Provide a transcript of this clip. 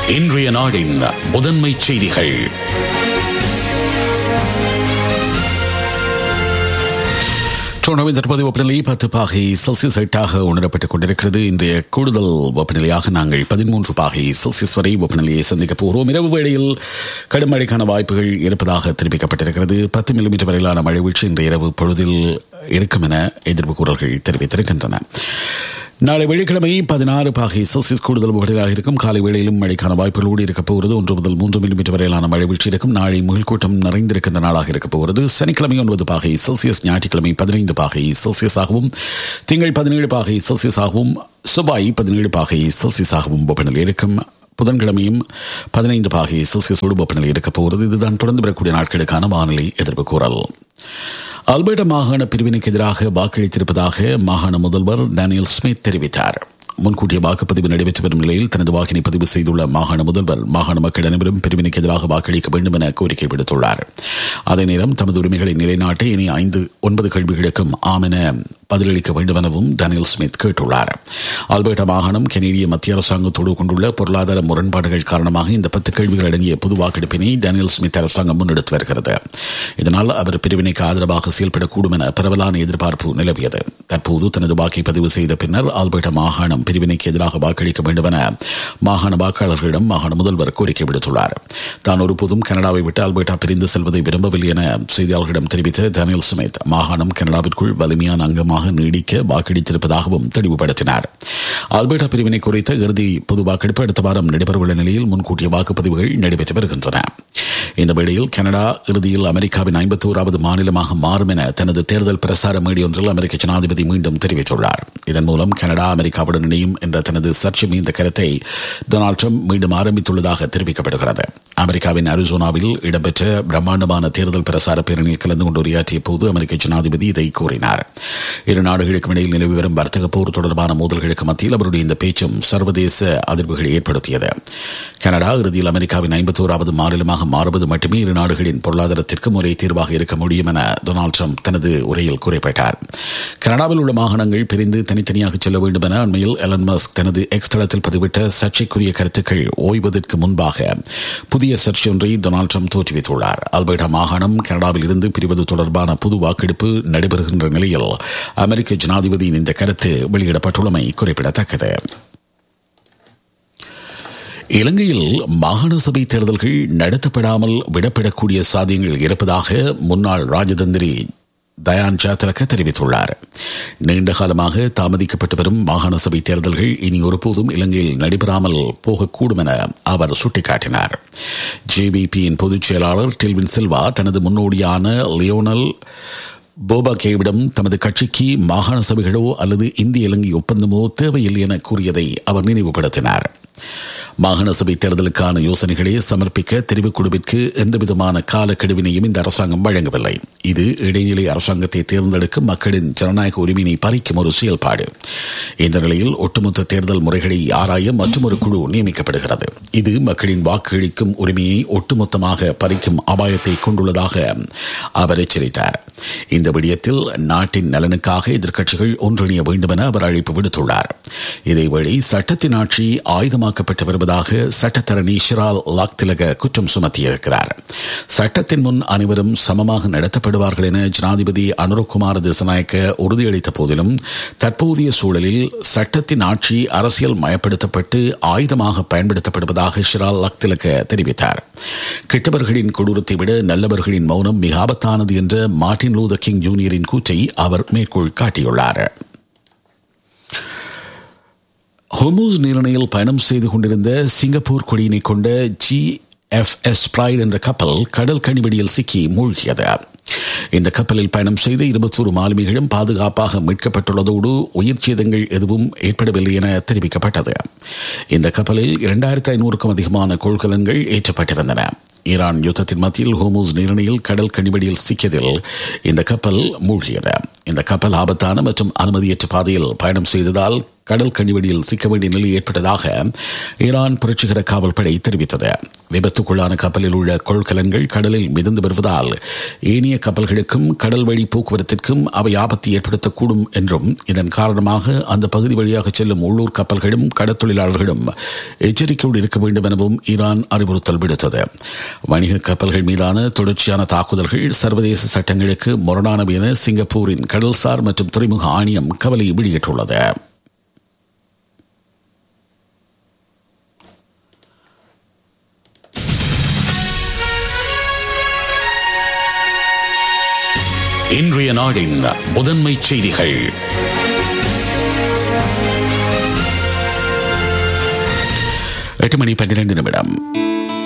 இன்றைய நாடின் முதன்மை செய்திகள். டொரண்டோவின் தற்போதைய வெப்பநிலை 10 பாகை செல்சியஸ் உணரப்பட்டுக் கொண்டிருக்கிறது. இன்றைய கூடுதல் வெப்பநிலையாக நாங்கள் 13 பாகை செல்சியஸ் வரை வெப்பநிலையை சந்திக்கப் போகிறோம். இரவு வேளையில் கடும் மழைக்கான வாய்ப்புகள் இருப்பதாக தெரிவிக்கப்பட்டிருக்கிறது. 10 மில்லிமீட்டர் வரையிலான மழை வீழ்ச்சி இன்றைய இரவு பொழுதில் இருக்கும் என எதிர்ப்பு கூறல்கள் தெரிவித்திருக்கின்றன. நாளை வெள்ளிக்கிழமை 16 பாகை செல்சியஸ் கூடுதல் வெப்பநிலையாக இருக்கும். காலை வேளையிலும் மழைக்கான வாய்ப்புகளோடு இருக்கப் போகிறது. 1 முதல் 3 மில்லிமீட்டர் வரையிலான மழை வீழ்ச்சி இருக்கும். நாளை முகல்கூட்டம் நிறைந்திருக்கின்ற நாளாக இருக்கப் போகிறது. சனிக்கிழமை 9 பாகை செல்சியஸ், ஞாயிற்றுக்கிழமை 15 பாகை செல்சியஸாகவும், திங்கள் 17 பாகை செல்சியஸாகவும், செவ்வாய் 17 பாகை செல்சியஸாகவும் வெப்பநிலை இருக்கும். புதன்கிழமையும் 15 பாகை செல்சியஸோடு வெப்பநிலை இருக்கப் போகிறது. இதுதான் தொடர்ந்து வரக்கூடிய நாட்களுக்கான வானிலை எதிர்ப்பு கூறல். அல்பர்டா மாகாண பிரிவினைக்கு எதிராக வாக்களித்திருப்பதாக மாகாண முதல்வர் டேனியல் ஸ்மித் தெரிவித்தார். முன்கூட்டிய வாக்குப்பதிவு நடைபெற்று வரும் நிலையில் தனது வாக்கினை பதிவு செய்துள்ள மாகாண முதல்வர் மாகாண மக்கள் அனைவரும் பிரிவினைக்கு எதிராக வாக்களிக்க வேண்டும் என கோரிக்கை விடுத்துள்ளார். அதே நேரம் தமது உரிமைகளை நிலைநாட்ட இனி 9 கேள்விகளுக்கும் ஆம் என பதிலளிக்க வேண்டும் எனவும் டேனியல் ஸ்மித் கேட்டுள்ளார். அல்பர்டா மாகாணம் கனேடிய மத்திய அரசாங்கத்தோடு கொண்டுள்ள பொருளாதார முரண்பாடுகள் காரணமாக இந்த 10 கேள்விகள் அடங்கிய பொது வாக்கெடுப்பினை டேனியல் ஸ்மித் அரசாங்கம் முன்னெடுத்து வருகிறது. இதனால் அவர் பிரிவினைக்கு ஆதரவாக செயல்படக்கூடும் என பரவலான எதிர்பார்ப்பு நிலவியது. தற்போது தனது வாக்கை பதிவு செய்த பின்னர் அல்பர்டா மாகாணம் பிரிவினைக்கு எதிராக வாக்களிக்க வேண்டும் என மாகாண வாக்காளர்களிடம் மாகாண முதல்வர் கோரிக்கை விடுத்துள்ளார். தான் ஒருபோதும் கனடாவை விட்டு அல்பர்டா பிரிந்து செல்வதை விரும்பவில்லை என செய்தியாளர்களிடம் தெரிவித்த டேனியல் ஸ்மித் மாகாணம் கனடாவிற்குள் வலிமையான அங்கமாக நீடிக்க வாக்களித்திருப்பதாகவும் தெளிவுபடுத்தினார். அல்பர்டா பிரிவினை குறித்த இறுதி பொது வாக்கெடுப்பு அடுத்த வாரம் நடைபெறவுள்ள நிலையில் முன்கூட்டிய வாக்குப்பதிவுகள் நடைபெற்று வருகின்றன. இந்த வேளையில் கனடா இறுதியில் அமெரிக்காவின் 51வது மாநிலமாக மாறும் என தனது தேர்தல் பிரசார மேடையொன்றில் அமெரிக்க ஜனாதிபதி மீண்டும் தெரிவித்துள்ளார். இதன் மூலம் கனடா அமெரிக்காவுடன் இணையும் என்ற தனது சர்ச்சை மீந்த கருத்தை டொனால்டு ட்ரம்ப் மீண்டும் ஆரம்பித்துள்ளதாக தெரிவிக்கப்படுகிறது. அமெரிக்காவின் அரிசோனாவில் இடம்பெற்ற பிரம்மாண்டமான தேர்தல் பிரசார பேரணியில் கலந்து கொண்டு உரையாற்றிய போது அமெரிக்க ஜனாதிபதி இதை கூறினார். இரு நாடுகளுக்கும் இடையில் நிலவி வரும் வர்த்தக போர் தொடர்பான மோதல்களுக்கு மத்தியில் அவருடைய இந்த பேச்சும் சர்வதேச அதிர்வுகளை ஏற்படுத்தியது. கனடா இறுதியில் அமெரிக்காவின் 51வது மாநிலமாக மாறுவது மட்டுமே இரு நாடுகளின் பொருளாதாரத்திற்கு ஒரே தீர்வாக இருக்க முடியும் என டொனால்டு ட்ரம்ப் தனது உரையில் குறிப்பிட்டார். கனடாவில் உள்ள மாகாணங்கள் பிரிந்து தனித்தனியாக செல்ல வேண்டும் என அண்மையில் எலன் மஸ்க் தனது எக்ஸ் தளத்தில் பதிவிட்ட சர்ச்சைக்குரிய கருத்துக்கள் ஓய்வதற்கு முன்பாக புதிய சர்ச்சை ஒன்றை டொனால்டு ட்ரம்ப் தோற்றுவித்துள்ளார். அல்பர்டா மாகாணம் கனடாவில் இருந்து பிரிவது தொடர்பான பொது வாக்கெடுப்பு நடைபெறுகின்ற நிலையில் அமெரிக்க ஜனாதிபதியின் இந்த கருத்து வெளியிடப்பட்டுள்ளமை குறிப்பிடத்தக்கது. இலங்கையில் மாகாண சபை தேர்தல்கள் நடத்தப்படாமல் விடப்படக்கூடிய சாத்தியங்கள் இருப்பதாக முன்னாள் ராஜதந்திரி தயான் ஜாத்ரக தெரிவித்துள்ளார். நீண்ட காலமாக தாமதிக்கப்பட்டு வரும் மாகாண சபை தேர்தல்கள் இனி ஒருபோதும் இலங்கையில் நடைபெறாமல் போகக்கூடும் என அவர் சுட்டிக்காட்டினார். ஜேவிபியின் பொதுச் செயலாளர் டில்வின் சில்வா தனது முன்னோடியான லியோனல் போபாகேவிடம் தமது கட்சிக்கு மாகாண சபைகளோ அல்லது இந்திய இலங்கை ஒப்பந்தமோ தேவையில்லை என கூறியதை அவர் நினைவுபடுத்தினார். மாகாண சபை தேர்தலுக்கான யோசனைகளை சமர்ப்பிக்க தெரிவுக்குழுவிற்கு எந்தவிதமான காலக்கெடுவினையும் இந்த அரசாங்கம் வழங்கவில்லை. இது இடைநிலை அரசாங்கத்தை தேர்ந்தெடுக்கும் மக்களின் ஜனநாயக உரிமையை பறிக்கும் ஒரு செயல்பாடு. இந்த நிலையில் ஒட்டுமொத்த தேர்தல் முறைகளை ஆராய மற்றொரு குழு நியமிக்கப்படுகிறது. இது மக்களின் வாக்களிக்கும் உரிமையை ஒட்டுமொத்தமாக பறிக்கும் அபாயத்தை கொண்டுள்ளதாக அவர் எச்சரித்தார். இந்த விடயத்தில் நாட்டின் நலனுக்காக எதிர்க்கட்சிகள் ஒன்றிணைய வேண்டும் என அவர் அழைப்பு விடுத்துள்ளார். இதேவேளை சட்டத்தின் ஆட்சி ஆயுதமாக்கப்பட்டு வருவதாக சட்டத்தரணி ஷிரால் லாக்திலக குற்றம் சுமத்தியிருக்கிறார். சட்டத்தின் முன் அனைவரும் சமமாக நடத்தப்படுவார்கள் என ஜனாதிபதி அனுரகுமார திசநாயக்க உறுதியளித்த போதிலும் தற்போதைய சூழலில் சட்டத்தின் ஆட்சி அரசியல் மயப்படுத்தப்பட்டு ஆயுதமாக பயன்படுத்தப்படுவதாக ஷிரால் லாக்திலக தெரிவித்தார். கெட்டவர்களின் கொடூரத்தை விட நல்லவர்களின் மௌனம் மிக ஆபத்தானது என்ற மார்ட்டின் லூதர் கிங் ஜூனியரின் கூற்றை அவர் மேற்கோள் காட்டியுள்ளார். ஹோர்முஸ் நீரிணையில் பயணம் செய்து கொண்டிருந்த சிங்கப்பூர் கொடியினை கொண்ட GFS Pride என்ற கப்பல் கடல் கனிவெடியில் சிக்கி மூழ்கியது. இந்த கப்பலில் பயணம் செய்த 21 மாலுமிகளும் பாதுகாப்பாக மீட்கப்பட்டுள்ளதோடு உயிர் சேதங்கள் எதுவும் ஏற்படவில்லை என தெரிவிக்கப்பட்டது. இந்த கப்பலில் 2500க்கும் அதிகமான கொள்கலன்கள் ஏற்றப்பட்டிருந்தன. ஈரான் யுத்தத்தின் மத்தியில் ஹோர்முஸ் நீரிணையில் கடல் கனிவெடியில் சிக்கியதில் இந்த கப்பல் மூழ்கியது. இந்த கப்பல் ஆபத்தான மற்றும் அனுமதியற்ற பாதையில் பயணம் செய்ததால் கடல் கண்ணிவெடியில் சிக்க வேண்டிய நிலை ஏற்பட்டதாக ஈரான் புரட்சிகர காவல் படை தெரிவித்தது. விபத்துக்குள்ளான கப்பலில் உள்ள கொள்கலன்கள் கடலில் மிதந்து வருவதால் ஏனைய கப்பல்களுக்கும் கடல் வழி போக்குவரத்திற்கும் அவை ஆபத்தை ஏற்படுத்தக்கூடும் என்றும் இதன் காரணமாக அந்த பகுதி வழியாக செல்லும் உள்ளூர் கப்பல்களும் கடற்தொழிலாளர்களும் எச்சரிக்கையோடு இருக்க வேண்டும் எனவும் ஈரான் அறிவுறுத்தல் விடுத்தது. வணிக கப்பல்கள் மீதான தொடர்ச்சியான தாக்குதல்கள் சர்வதேச சட்டங்களுக்கு முரணானவை என சிங்கப்பூரின் கடல்சார் மற்றும் துறைமுக ஆணையம் கவலை வெளியிட்டுள்ளது. இன்றைய நாடின் முதன்மை செய்திகள். எட்டு மணி 12 நிமிடம்.